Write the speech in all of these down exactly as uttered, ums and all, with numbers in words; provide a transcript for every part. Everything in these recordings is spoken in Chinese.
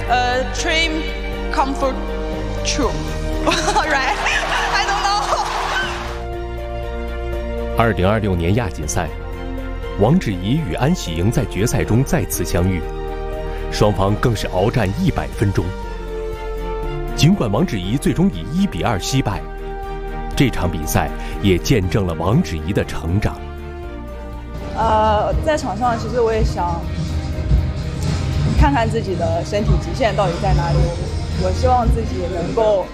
呃 dream comfort true right I don't know 二零二六年亚锦赛，王芷怡与安喜莹在决赛中再次相遇，双方更是鏖战一百分钟。尽管王芷怡最终以一比二惜败，这场比赛也见证了王芷怡的成长。 呃，在场上其实我也想看看自己的身体极限到底在哪里。我希望自己能够，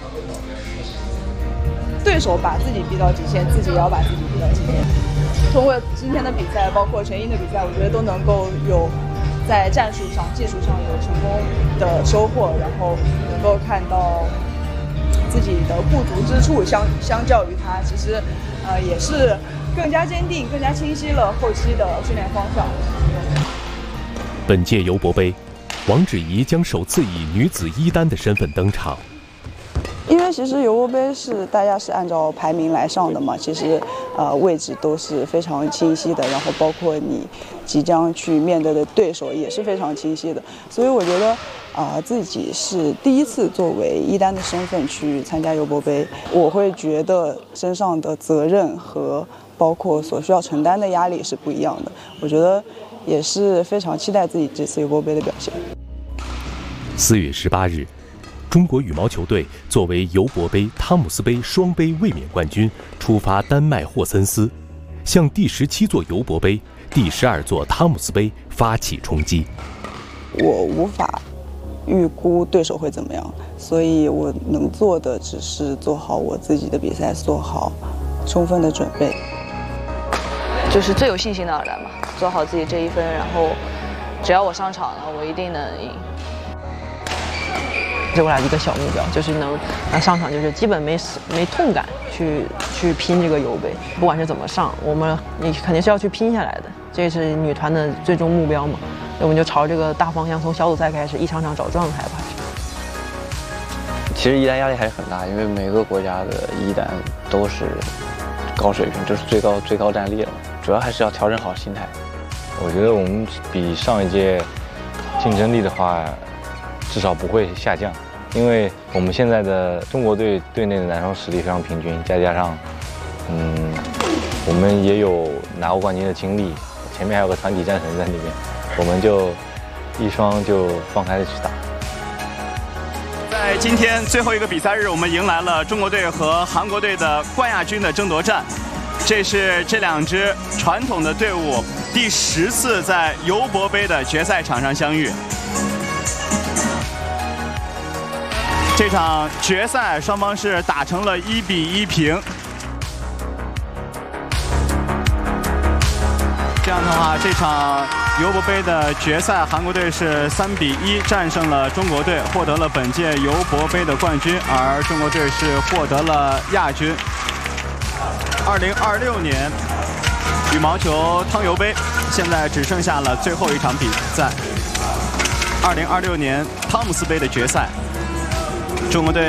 对手把自己逼到极限，自己也要把自己逼到极限。通过今天的比赛，包括全英的比赛，我觉得都能够有在战术上、技术上有成功的收获，然后能够看到自己的不足之处，相相较于他，其实呃也是更加坚定、更加清晰了后期的训练方向。 本届尤伯杯，王芷怡将首次以女子一单的身份登场。 因为其实尤伯杯是大家是按照排名来上的嘛，其实呃位置都是非常清晰的，然后包括你即将去面对的对手也是非常清晰的，所以我觉得啊、呃、自己是第一次作为一单的身份去参加尤伯杯，我会觉得身上的责任和包括所需要承担的压力是不一样的，我觉得也是非常期待自己这次尤伯杯的表现。 四月十八日，中国羽毛球队作为尤伯杯、汤姆斯杯双杯卫冕冠军，出发丹麦霍森斯，向第十七座尤伯杯、第十二座汤姆斯杯发起冲击。 我无法预估对手会怎么样，所以我能做的只是做好我自己的比赛，做好充分的准备。 就是最有信心的尔兰嘛，做好自己这一分，然后只要我上场了，我一定能赢。 对我俩一个小目标，就是能啊上场，就是基本没没痛感去去拼这个尤杯，不管是怎么上，我们你肯定是要去拼下来的，这是女团的最终目标嘛。我们就朝这个大方向，从小组赛开始，一场场找状态吧。 其实一单压力还是很大，因为每个国家的一单都是高水平，就是最高最高战力了。主要还是要调整好心态。 我觉得我们比上一届竞争力的话，至少不会下降，因为我们现在的中国队队内的男双实力非常平均，再加上，嗯，我们也有拿过冠军的经历，前面还有个团体战神在那边，我们就一双就放开的去打。 在今天最后一个比赛日，我们迎来了中国队和韩国队的冠亚军的争夺战。这是这两支传统的队伍第十次在尤伯杯的决赛场上相遇。这场决赛双方是打成了一比一平。这样的话，这场尤伯杯的决赛，韩国队是三比一战胜了中国队，获得了本届尤伯杯的冠军，而中国队是获得了亚军。二零二六年羽毛球汤尤杯现在只剩下了最后一场比赛，二零二六年汤姆斯杯的决赛，中国队。